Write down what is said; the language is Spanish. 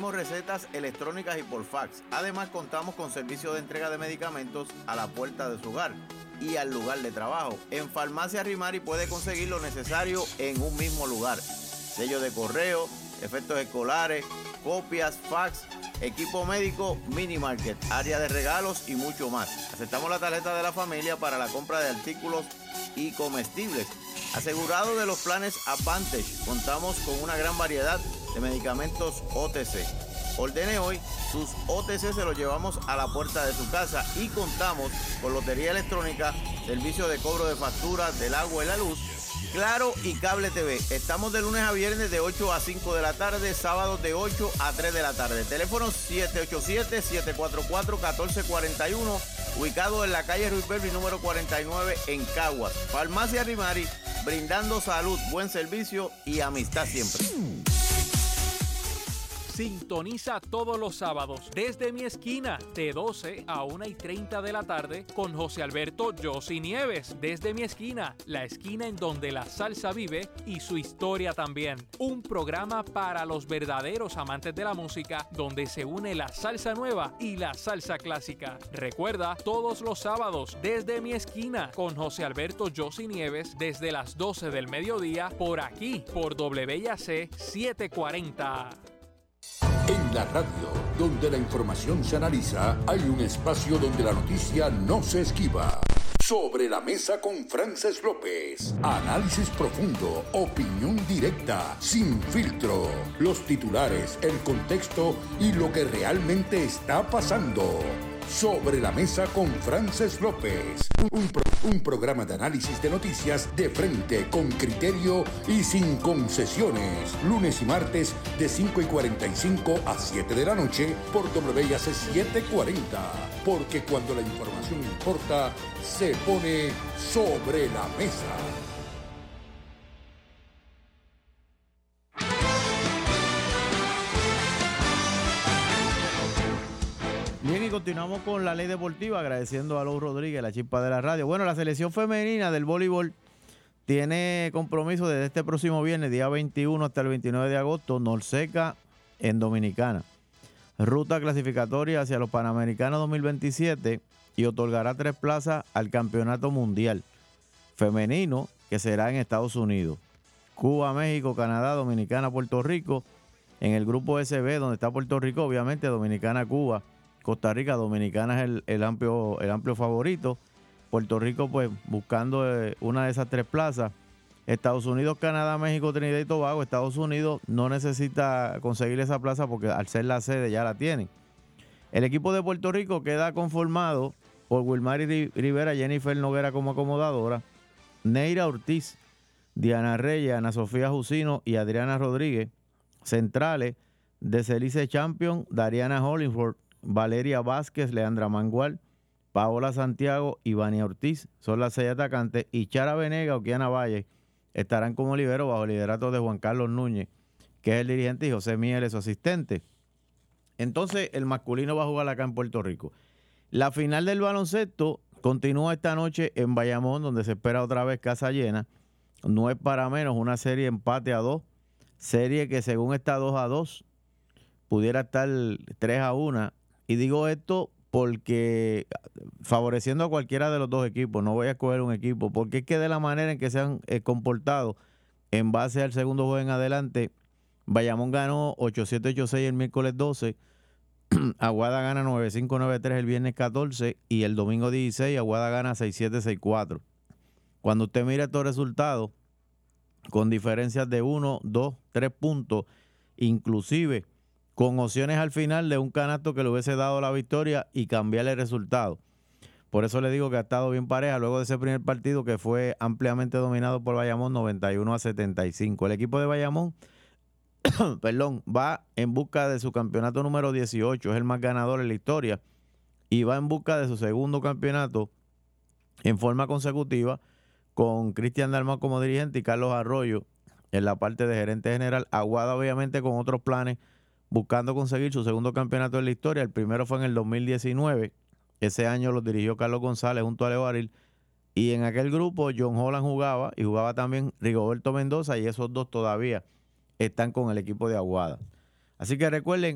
Pedimos recetas electrónicas y por fax. Además, contamos con servicio de entrega de medicamentos a la puerta de su hogar y al lugar de trabajo. En Farmacia Rimari puede conseguir lo necesario en un mismo lugar. Sello de correo, efectos escolares, copias, fax, equipo médico, mini market, área de regalos y mucho más. Aceptamos la tarjeta de la familia para la compra de artículos y comestibles. Asegurado de los planes Advantage, contamos con una gran variedad de medicamentos OTC. Ordene hoy, sus OTC se los llevamos a la puerta de su casa y contamos con lotería electrónica, servicio de cobro de facturas del agua y la luz, Claro y Cable TV. Estamos de lunes a viernes de 8 a 5 de la tarde, sábados de 8 a 3 de la tarde. Teléfono 787-744-1441, ubicado en la calle Ruiz Belvi número 49 en Caguas. Farmacia Rimari, brindando salud, buen servicio y amistad siempre. Sintoniza todos los sábados desde mi esquina de 12 a 1:30 de la tarde con José Alberto Yossi Nieves. Desde mi esquina, la esquina en donde la salsa vive y su historia también. Un programa para los verdaderos amantes de la música donde se une la salsa nueva y la salsa clásica. Recuerda, todos los sábados desde mi esquina con José Alberto Yossi Nieves desde las 12 del mediodía por aquí, por WIAC 740. En la radio, donde la información se analiza, hay un espacio donde la noticia no se esquiva. Sobre la mesa con Frances López. Análisis profundo, opinión directa, sin filtro. Los titulares, el contexto y lo que realmente está pasando. Sobre la mesa con Frances López. Un programa de análisis de noticias de frente, con criterio y sin concesiones. Lunes y martes de 5:45 a 7 de la noche por WIAC 740. Porque cuando la información importa, se pone sobre la mesa. Bien, y continuamos con la ley deportiva, agradeciendo a Lou Rodríguez, la chispa de la radio. Bueno, la selección femenina del voleibol tiene compromiso desde este próximo viernes, día 21 hasta el 29 de agosto, Norseca en Dominicana. Ruta clasificatoria hacia los Panamericanos 2027 y otorgará 3 plazas al Campeonato Mundial Femenino, que será en Estados Unidos. Cuba, México, Canadá, Dominicana, Puerto Rico. En el grupo SB, donde está Puerto Rico, obviamente Dominicana, Cuba, Costa Rica. Dominicana es el amplio favorito. Puerto Rico, pues, buscando una de esas 3 plazas. Estados Unidos, Canadá, México, Trinidad y Tobago. Estados Unidos no necesita conseguir esa plaza porque al ser la sede ya la tienen. El equipo de Puerto Rico queda conformado por Wilmary Rivera, Jennifer Noguera como acomodadora, Neira Ortiz, Diana Reyes, Ana Sofía Jusino y Adriana Rodríguez. Centrales, de Celice Champion, Dariana Hollingford, Valeria Vázquez, Leandra Mangual, Paola Santiago y Vania Ortiz son las 6 atacantes, y Chara Venega o Kiana Valle estarán como libero bajo el liderato de Juan Carlos Núñez, que es el dirigente, y José Mieles, su asistente. Entonces, el masculino va a jugar acá en Puerto Rico. La final del baloncesto continúa esta noche en Bayamón, donde se espera otra vez casa llena. No es para menos, una serie empate a 2, serie que según está 2-2, pudiera estar 3-1. Y digo esto porque favoreciendo a cualquiera de los dos equipos, no voy a escoger un equipo, porque es que de la manera en que se han comportado en base al segundo juego en adelante, Bayamón ganó 8-7, 8-6 el miércoles 12, Aguada gana 9-5, 9-3 el viernes 14 y el domingo 16 Aguada gana 6-7, 6-4. Cuando usted mira estos resultados, con diferencias de 1, 2, 3 puntos, inclusive con opciones al final de un canasto que le hubiese dado la victoria y cambiar el resultado. Por eso le digo que ha estado bien pareja luego de ese primer partido que fue ampliamente dominado por Bayamón 91-75. El equipo de Bayamón va en busca de su campeonato número 18, es el más ganador en la historia, y va en busca de su segundo campeonato en forma consecutiva, con Cristian Dalmau como dirigente y Carlos Arroyo en la parte de gerente general. Aguada obviamente con otros planes, buscando conseguir su segundo campeonato en la historia. El primero fue en el 2019. Ese año lo dirigió Carlos González junto a Leo Baril. Y en aquel grupo John Holland jugaba, y jugaba también Rigoberto Mendoza, y esos dos todavía están con el equipo de Aguada. Así que recuerden,